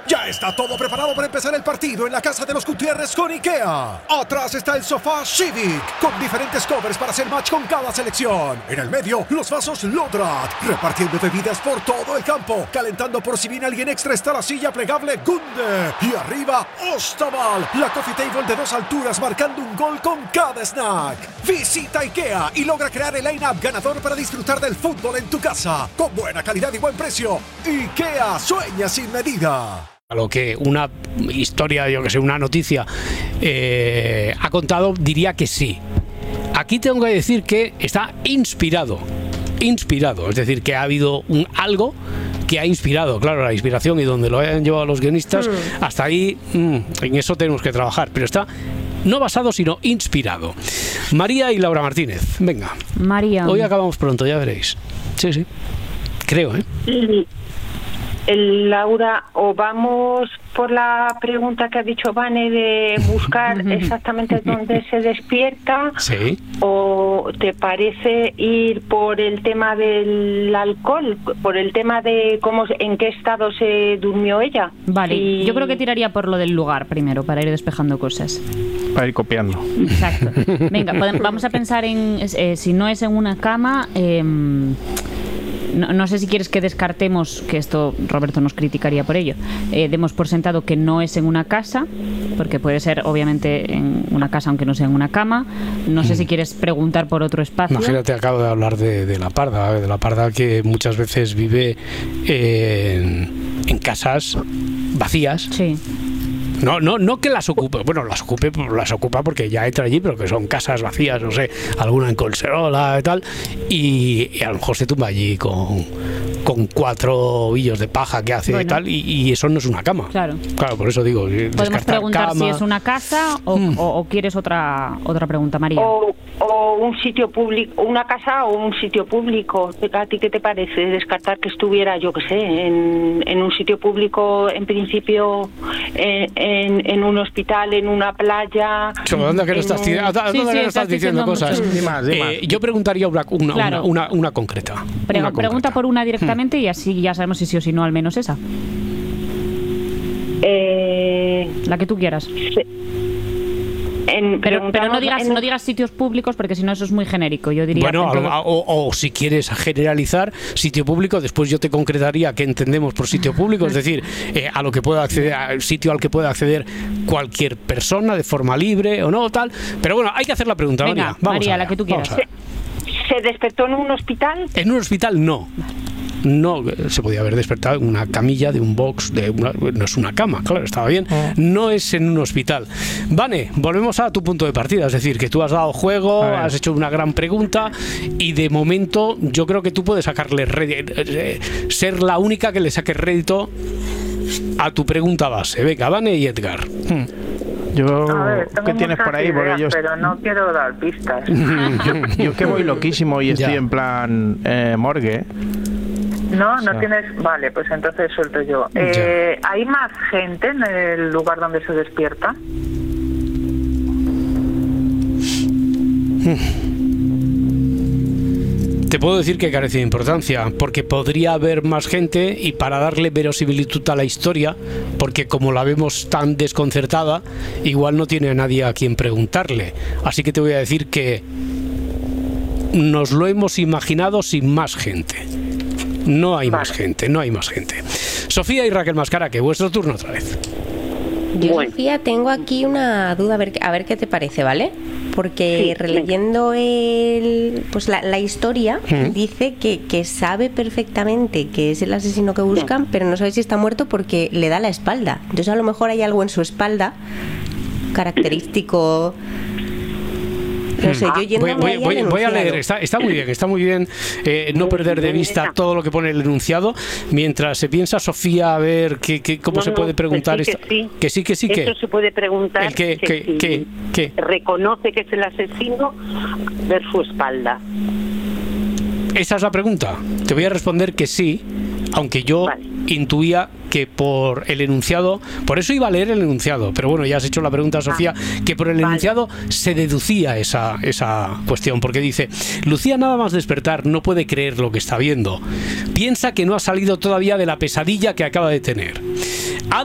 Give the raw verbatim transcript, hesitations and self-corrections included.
Ya está todo preparado para empezar el partido en la casa de los Gutiérrez con IKEA. Atrás está el sofá Civic, con diferentes covers para hacer match con cada selección. En el medio, los vasos Lodrat, repartiendo bebidas por todo el campo. Calentando por si viene alguien extra está la silla plegable Gunde. Y arriba, Ostaval, la coffee table de dos alturas marcando un gol con cada snack. Visita IKEA y logra crear el line-up ganador para disfrutar del fútbol en tu casa. Con buena calidad y buen precio. IKEA, sueña sin medida. A lo que una historia, yo que sé, una noticia eh, ha contado, diría que sí. Aquí tengo que decir que está inspirado, inspirado, es decir, que ha habido un algo que ha inspirado, claro, la inspiración y donde lo hayan llevado los guionistas, mm. hasta ahí, mm, en eso tenemos que trabajar, pero está no basado, sino inspirado. María y Laura Martínez, venga. María. Hoy acabamos pronto, ya veréis. Sí, sí, creo, ¿eh? Sí. El, Laura, o vamos por la pregunta que ha dicho Vane de buscar exactamente dónde se despierta, sí. O te parece ir por el tema del alcohol, por el tema de cómo, en qué estado se durmió ella. Vale, y... yo creo que tiraría por lo del lugar primero, para ir despejando cosas. Para ir copiando. Exacto. Venga, podemos, vamos a pensar en, eh, si no es en una cama... Eh, No, no sé si quieres que descartemos, que esto Roberto nos criticaría por ello, eh, demos por sentado que no es en una casa, porque puede ser obviamente en una casa aunque no sea en una cama. No sé mm. si quieres preguntar por otro espacio. Imagínate, acabo de hablar de, de la Parda, de la Parda que muchas veces vive en, en casas vacías. Sí. No, no, no que las ocupe, bueno, las ocupe, las ocupa porque ya entra allí, pero que son casas vacías, no sé, alguna en Collserola y tal, y, y a lo mejor se tumba allí con, con cuatro ovillos de paja que hace, bueno, y tal, y, y eso no es una cama. Claro. Claro, por eso digo. Podemos preguntar cama. si es una casa o, mm. o, o quieres otra otra pregunta, María. O, o un sitio público, una casa o un sitio público. ¿A ti qué te parece? Descartar que estuviera, yo qué sé, en, en un sitio público, en principio, en, en, en un hospital, en una playa. ¿Dónde que no estás, un... ¿dónde sí, sí, que no estás diciendo, diciendo cosas? Más, eh, yo preguntaría una, una, claro. una, una, una concreta. Pre una pregunta concreta. por una directamente, hmm. y así ya sabemos si sí o si no, al menos esa. Eh... La que tú quieras. Sí. En, pero pero no digas en... no digas sitios públicos, porque si no eso es muy genérico. Yo diría. Bueno, todo... o, o si quieres generalizar sitio público, después yo te concretaría qué entendemos por sitio público, es decir, eh, a lo que pueda acceder, al sitio al que pueda acceder cualquier persona de forma libre o no, tal. Pero bueno, hay que hacer la pregunta. Venga, María, vamos María, allá, la que tú quieras. ¿Se, ¿Se despertó en un hospital? En un hospital no. No, se podía haber despertado en una camilla de un box, de una, no es una cama, claro, estaba bien. No es en un hospital. Vane, volvemos a tu punto de partida, es decir, que tú has dado juego, has hecho una gran pregunta y de momento yo creo que tú puedes sacarle rédito, ser la única que le saque rédito a tu pregunta base. Venga, Vane y Edgar. Hmm. Yo, ver, ¿qué tienes por ahí? Ideas, yo... Pero no quiero dar pistas. yo, yo que voy loquísimo y estoy ya. en plan eh, morgue. No, no o sea. tienes... Vale, pues entonces suelto yo. Eh, ¿Hay más gente en el lugar donde se despierta? Te puedo decir que carece de importancia, porque podría haber más gente y para darle verosimilitud a la historia, porque como la vemos tan desconcertada, igual no tiene a nadie a quien preguntarle. Así que te voy a decir que nos lo hemos imaginado sin más gente. No hay vale. más gente, no hay más gente. Sofía y Raquel Mascara, que vuestro turno otra vez. Yo, bueno. Sofía, tengo aquí una duda, a ver, a ver qué te parece, ¿vale? Porque sí, releyendo el, pues la, la historia, ¿Mm? dice que, que sabe perfectamente que es el asesino que buscan, sí. pero no sabe si está muerto porque le da la espalda. Entonces a lo mejor hay algo en su espalda característico. No sé, yo yendo voy, voy, voy, voy a leer, está, está muy bien, está muy bien eh, no perder de vista todo lo que pone el enunciado. Mientras se piensa Sofía a ver qué, qué, cómo no, se puede preguntar. Que sí, esta... que, sí. que sí, que sí, que Eso se puede preguntar. ¿El qué, que qué, si qué, qué? reconoce que es el asesino, ver su espalda. Esa es la pregunta. Te voy a responder que sí, aunque yo vale. intuía que por el enunciado, por eso iba a leer el enunciado, pero bueno, ya has hecho la pregunta, Sofía, que por el vale. enunciado se deducía esa, esa cuestión, porque dice: Lucía, nada más despertar, no puede creer lo que está viendo. Piensa que no ha salido todavía de la pesadilla que acaba de tener. Ha